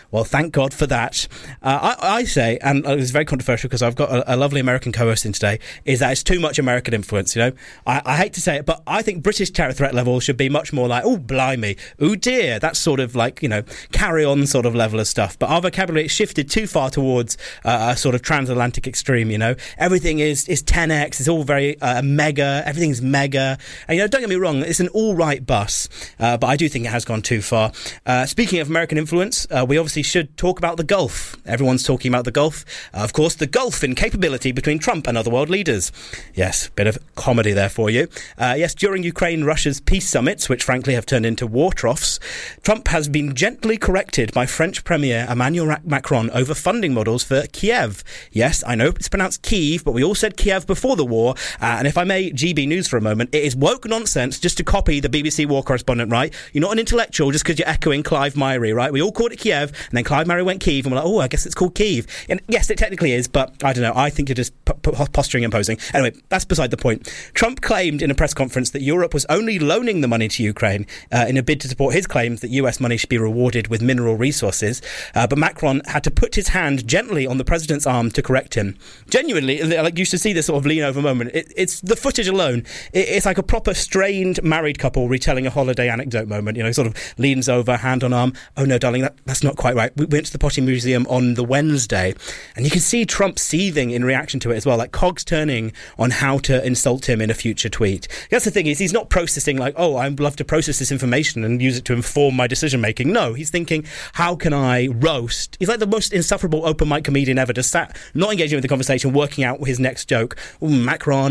Well, thank God for that. I say, and it's very controversial because I've got a lovely American co-host in today, is that it's too much American influence, you know. I hate to say it, but I think British terror threat level should be much more like, oh, blimey, oh dear, that's sort of like, you know, carry on sort of level of stuff. But our vocabulary shifted too far towards a sort of transatlantic extreme, you know. Everything is 10x, it's all very mega, everything's mega. And, you know, don't get me wrong, it's an all right bus, but I do think it has gone too far. Speaking of American influence, we obviously should talk about the Gulf. Everyone's talking about the Gulf. Of course, the Gulf in capability between Trump and other world leaders. Yes, bit of comedy there for you. Yes, during Ukraine-Russia's peace summits, which frankly have turned into war troughs, Trump has been gently corrected by French Premier Emmanuel Macron over funding models for Kiev. Yes, I know it's pronounced Kyiv, but we all said Kiev before the war. And if I may GB News for a moment, it is woke nonsense just to copy the BBC war correspondent, right? You're not an intellectual just because you're echoing Clive Myrie, right? We all called it Kiev, and then Clive Myrie went Kyiv, and we're like, oh, I guess it's called Kyiv. And yes, it technically is, but I don't know. I think you're just posturing and posing. Anyway, that's beside the point. Trump claimed in a press conference that Europe was only loaning the money to Ukraine in a bid to support his claims that US money should be rewarded with mineral resources. But Macron had to put his hand gently on the president's arm to correct him. Genuinely, like you should see this sort of lean over moment. It's the footage alone. It's like a proper strained married couple retelling a holiday anecdote moment. You know, sort of leans over, hand on arm. Oh no, darling, that's not quite right. We went to the Potty Museum on the Wednesday, and you can see Trump seething in reaction to it as well, like cogs turning on how to insult him in a future tweet. That's the thing, is he's not processing like, oh, I'd love to process this information and use it to inform my decision making. No, he's thinking, how can I roast? He's like the most insufferable open mic comedian ever, just sat, not engaging with the conversation, working out his next joke. Ooh, Macron,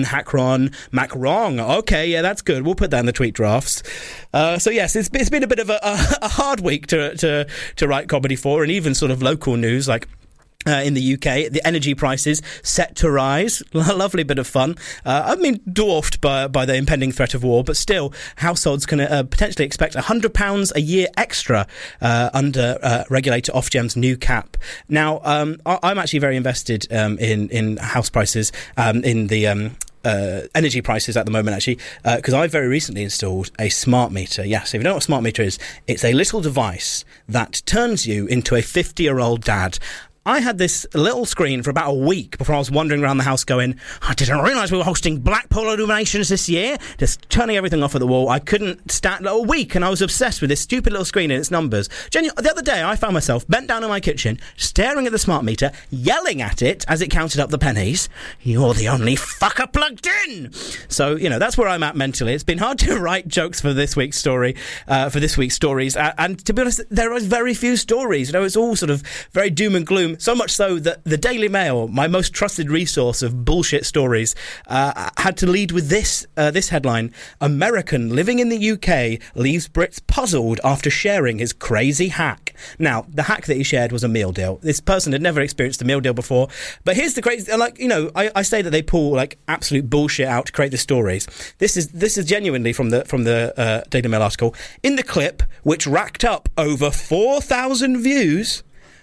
Macron. Okay, yeah, that's good. We'll put that in the tweet drafts. So yes, it's been a bit of a hard week to write comedy for, and even sort of local news like in the UK, the energy prices set to rise. Lovely bit of fun. I mean, dwarfed by the impending threat of war, but still, households can potentially expect £100 a year extra under regulator Ofgem's new cap. Now, I'm actually very invested in house prices, in the energy prices at the moment, actually, because I very recently installed a smart meter. Yes, if you know what a smart meter is, it's a little device that turns you into a 50-year-old dad. I had this little screen for about a week before I was wandering around the house going, I didn't realise we were hosting Blackpool Illuminations this year. Just turning everything off at the wall. I couldn't stand a week, and I was obsessed with this stupid little screen and its numbers. The other day, I found myself bent down in my kitchen, staring at the smart meter, yelling at it as it counted up the pennies. You're the only fucker plugged in! So, you know, that's where I'm at mentally. It's been hard to write jokes for this week's story, for this week's stories. And to be honest, there are very few stories. You know, it's all sort of very doom and gloom. So much so that the Daily Mail, my most trusted resource of bullshit stories, had to lead with this headline: American living in the UK leaves Brits puzzled after sharing his crazy hack. Now, the hack that he shared was a meal deal. This person had never experienced a meal deal before. But here's the crazy, like, you know, I say that they pull like absolute bullshit out to create the stories. This is genuinely from the Daily Mail article. In the clip, which racked up over 4,000 views.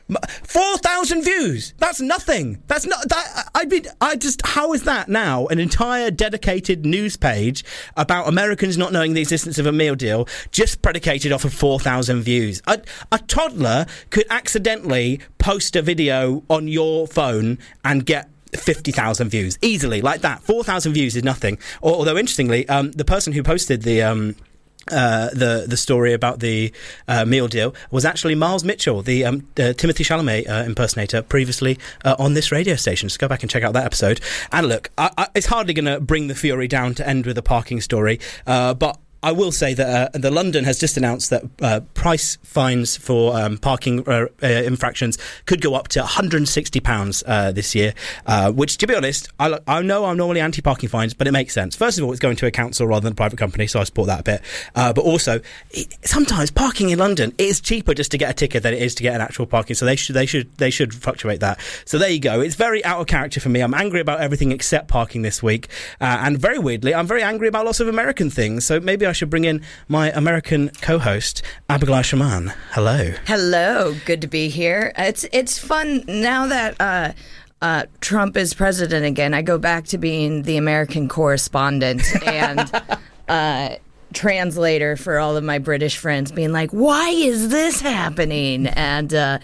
4,000 views. That's nothing. That's not that. How is that now an entire dedicated news page about Americans not knowing the existence of a meal deal, just predicated off of 4,000 views? A toddler could accidentally post a video on your phone and get 50,000 views easily, like that. 4,000 views is nothing. Although interestingly, the person who posted the story about the meal deal was actually Miles Mitchell, the Timothée Chalamet impersonator, previously on this radio station. Just go back and check out that episode. And look, it's hardly going to bring the fury down to end with a parking story, but I will say that the London has just announced that price fines for parking infractions could go up to £160 this year, which, to be honest, I know I'm normally anti-parking fines, but it makes sense. First of all, it's going to a council rather than a private company, so I support that a bit. But also, sometimes parking in London is cheaper just to get a ticket than it is to get an actual parking, so they should fluctuate that. So there you go. It's very out of character for me. I'm angry about everything except parking this week, and very weirdly, I'm very angry about lots of American things. So maybe I should bring in my American co-host, Abigail Shaman. Hello. Hello. Good to be here. It's fun now that Trump is president again. I go back to being the American correspondent and translator for all of my British friends, being like, why is this happening? And